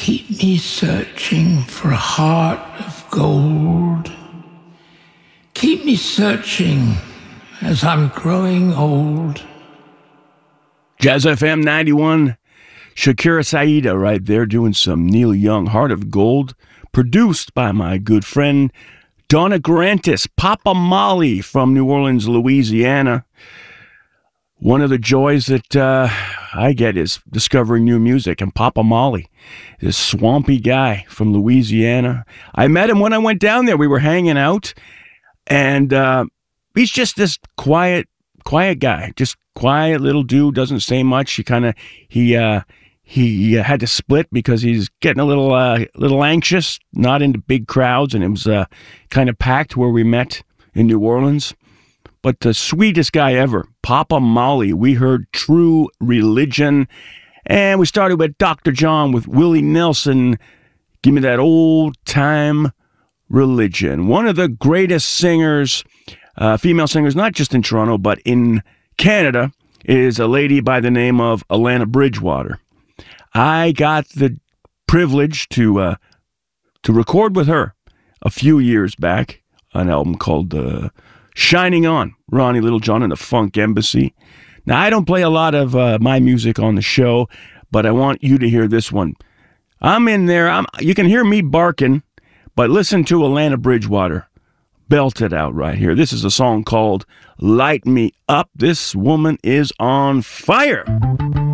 Keep me searching for a heart of gold. Keep me searching as I'm growing old. Jazz FM 91, Shakira Saida right there doing some Neil Young, Heart of Gold, produced by my good friend Donna Garantis, Papa Molly from New Orleans, Louisiana. One of the joys that I get is discovering new music, and Papa Molly, this swampy guy from Louisiana. I met him when I went down there. We were hanging out, and he's just this quiet guy, just quiet little dude, doesn't say much. He had to split because he's getting a little anxious, not into big crowds, and it was kind of packed where we met in New Orleans. But the sweetest guy ever, Papa Molly. We heard True Religion, and we started with Dr. John with Willie Nelson. Give me that old time religion. One of the greatest singers, female singers, not just in Toronto, but in Canada, is a lady by the name of Alana Bridgewater. I got the privilege to record with her a few years back an album called Shining On, Ronnie Littlejohn and the Funk Embassy. Now, I don't play a lot of my music on the show, but I want you to hear this one. I'm in there. You can hear me barking, but listen to Alana Bridgewater belt it out right here. This is a song called Light Me Up. This woman is on fire.